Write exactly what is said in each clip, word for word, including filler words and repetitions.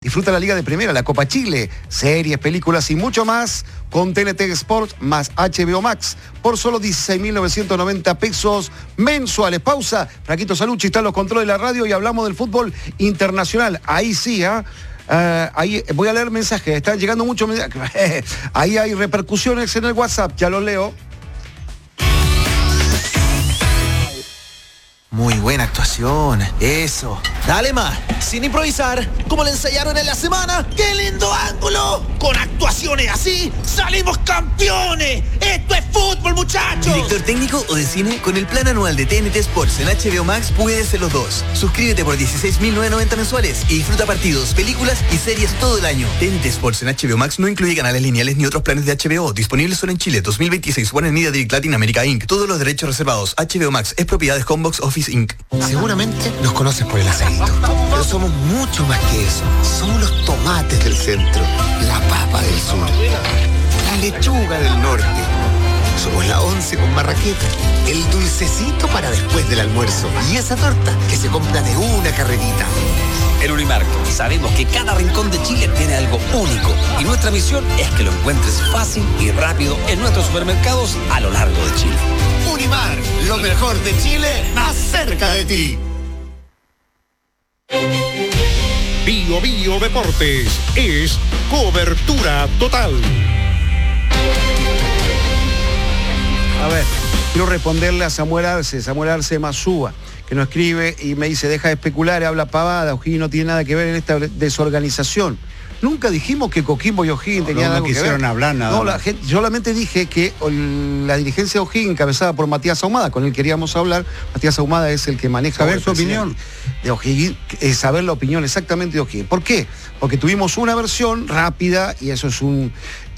Disfruta la Liga de Primera, la Copa Chile, series, películas y mucho más con T N T Sports más H B O Max por solo dieciséis mil novecientos noventa pesos mensuales. Pausa. Franquito Salucci está en los controles de la radio y hablamos del fútbol internacional. Ahí sí, ¿ah? ¿eh? Uh, ahí voy a leer mensajes, están llegando muchos mensajes. Ahí hay repercusiones en el WhatsApp, ya los leo. Muy buena actuación, eso. Dale más, sin improvisar, como le ensayaron en la semana. ¡Qué lindo ángulo! Con actuaciones así, ¡salimos campeones! ¡Esto es fútbol, muchachos! ¿Director técnico o de cine? Con el plan anual de T N T Sports en H B O Max puedes ser los dos. Suscríbete por dieciséis mil novecientos noventa mensuales y disfruta partidos, películas y series todo el año. T N T Sports en H B O Max no incluye canales lineales ni otros planes de H B O. Disponibles solo en Chile. dos mil veintiséis. Warner Media Direct Latin America incorporated. Todos los derechos reservados. H B O Max es propiedad de Homebox Office incorporated. Seguramente nos conoces por el aceito, pero somos mucho más que eso. Somos los tomates del centro, la papa del sur, la lechuga del norte. Somos la once con marraqueta, el dulcecito para después del almuerzo y esa torta que se compra de una carrerita. En Unimark sabemos que cada rincón de Chile tiene algo único y nuestra misión es que lo encuentres fácil y rápido en nuestros supermercados a lo largo de Chile. Unimark, lo mejor de Chile, más cerca de ti. Bio Bio Deportes es cobertura total. A ver, quiero responderle a Samuel Arce, Samuel Arce Masúa, que nos escribe y me dice, deja de especular, habla pavada, O'Higgins no tiene nada que ver en esta desorganización. Nunca dijimos que Coquimbo y O'Higgins no, tenían no, algo no que ver. quisieron hablar nada. No, la gente, solamente dije que la dirigencia de O'Higgins, encabezada por Matías Ahumada, con él queríamos hablar. Matías Ahumada es el que maneja... Saber su opinión. De O'Higgins, es saber la opinión exactamente de O'Higgins. ¿Por qué? Porque tuvimos una versión rápida, y eso es un,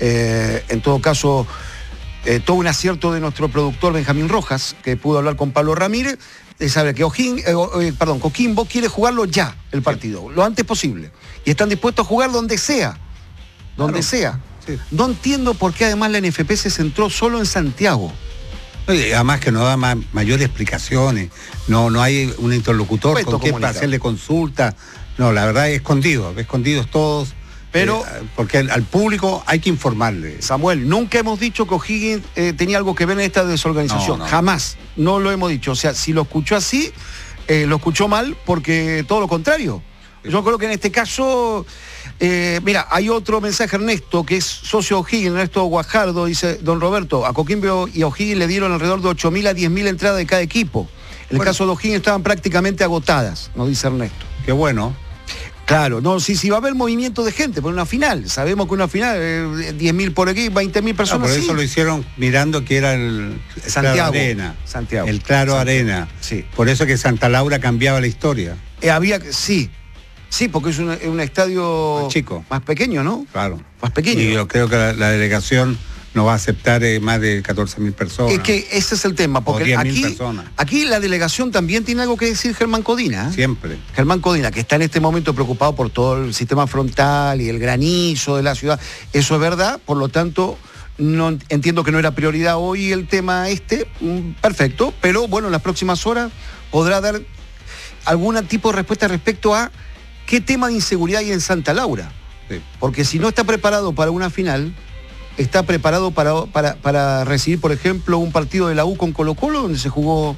eh, en todo caso... Eh, todo un acierto de nuestro productor Benjamín Rojas, que pudo hablar con Pablo Ramírez, de saber que O'Higgins, eh, eh, perdón, Coquimbo quiere jugarlo ya, el partido, sí, lo antes posible. Y están dispuestos a jugar donde sea, donde claro. sea. Sí. No entiendo por qué además la N F P se centró solo en Santiago. Oye, además que no da más, mayores explicaciones, no, no hay un interlocutor Puesto con qué para hacerle consulta. No, la verdad es escondido, escondidos todos. Pero, eh, porque al, al público hay que informarle. Samuel, nunca hemos dicho que O'Higgins eh, tenía algo que ver en esta desorganización. No, no. Jamás. No lo hemos dicho. O sea, si lo escuchó así, eh, lo escuchó mal, porque todo lo contrario. Sí. Yo creo que en este caso, eh, mira, hay otro mensaje, Ernesto, que es socio O'Higgins, Ernesto Guajardo, dice, don Roberto, a Coquimbo y a O'Higgins le dieron alrededor de ocho mil a diez mil entradas de cada equipo. En bueno. el caso de O'Higgins estaban prácticamente agotadas, nos dice Ernesto. Qué bueno. Claro, no, sí, sí va a haber movimiento de gente por una final. Sabemos que una final, eh, diez mil por aquí, veinte mil personas. No, por eso sí. lo hicieron mirando que era el Santiago Claro Arena. Santiago. El Claro Santiago. Arena. Sí. Por eso que Santa Laura cambiaba la historia. Eh, había, sí, sí, porque es un, un estadio más chico. Más pequeño, ¿no? Claro. Más pequeño. Y yo creo que la, la delegación no va a aceptar eh, más de catorce mil personas. Es que ese es el tema, porque aquí, aquí la delegación también tiene algo que decir Germán Codina. ¿eh? Siempre. Germán Codina, que está en este momento preocupado por todo el sistema frontal y el granizo de la ciudad. Eso es verdad, por lo tanto, no entiendo que no era prioridad hoy el tema este. Perfecto, pero bueno, en las próximas horas podrá dar algún tipo de respuesta respecto a qué tema de inseguridad hay en Santa Laura. Sí. Porque si no está preparado para una final... está preparado para, para, para recibir, por ejemplo, un partido de la U con Colo-Colo, donde se jugó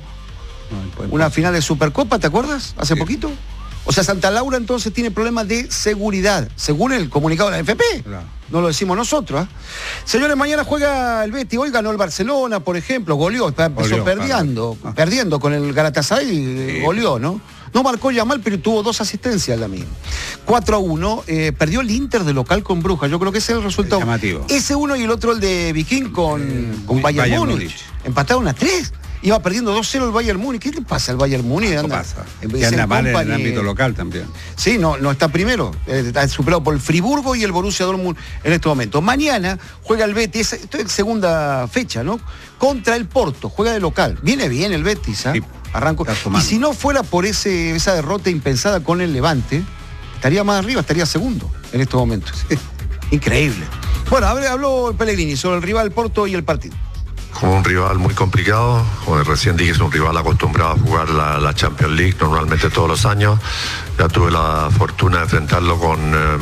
no, una final de Supercopa, ¿te acuerdas? Hace sí. poquito. O sea, Santa Laura entonces tiene problemas de seguridad, según el comunicado de la N F P. Claro. No lo decimos nosotros. ¿eh? Señores, mañana juega el Betis. Hoy ganó el Barcelona, por ejemplo, goleó, empezó goleó, perdiendo, claro. perdiendo con el Galatasaray, sí. goleó, ¿no? No marcó Yamal, pero tuvo dos asistencias la misma. cuatro a uno, eh, perdió el Inter de local con Brujas. Yo creo que ese es el resultado. El llamativo. Ese uno y el otro el de Viking con, eh, con Bayern, Bayern Múnich. Empataron a tres. Iba perdiendo dos cero el Bayern Múnich. ¿Qué le pasa al Bayern Múnich? Anda, pasa. Que anda mal en el ámbito local también. Sí, no, no está primero. Eh, está superado por el Friburgo y el Borussia Dortmund en este momento. Mañana juega el Betis, esto es segunda fecha, ¿no? Contra el Porto, juega de local. Viene bien el Betis, ¿ah? ¿eh? Sí. Arranco. Y si no fuera por ese, esa derrota impensada con el Levante, estaría más arriba, estaría segundo en estos momentos. Increíble. Bueno, habló Pellegrini sobre el rival Porto y el partido. Como un rival muy complicado, como recién dije, es un rival acostumbrado a jugar la, la Champions League normalmente todos los años. Ya tuve la fortuna de enfrentarlo con eh,